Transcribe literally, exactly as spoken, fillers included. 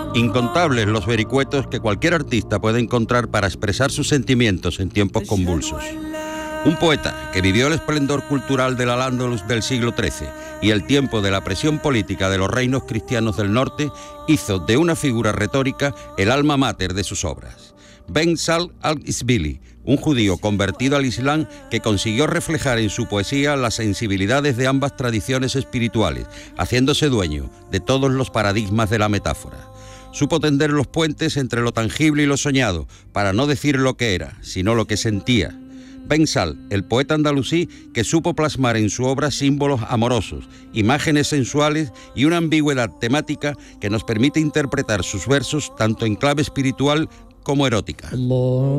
Incontables los vericuetos que cualquier artista puede encontrar para expresar sus sentimientos en tiempos convulsos. Un poeta que vivió el esplendor cultural del Al-Ándalus del siglo trece y el tiempo de la presión política de los reinos cristianos del norte, hizo de una figura retórica el alma mater de sus obras. Ben Sahl al-Isbili, un judío convertido al Islam que consiguió reflejar en su poesía las sensibilidades de ambas tradiciones espirituales, haciéndose dueño de todos los paradigmas de la metáfora. Supo tender los puentes entre lo tangible y lo soñado, para no decir lo que era, sino lo que sentía. Ben Sahl, el poeta andalusí que supo plasmar en su obra símbolos amorosos, imágenes sensuales y una ambigüedad temática que nos permite interpretar sus versos tanto en clave espiritual como erótica.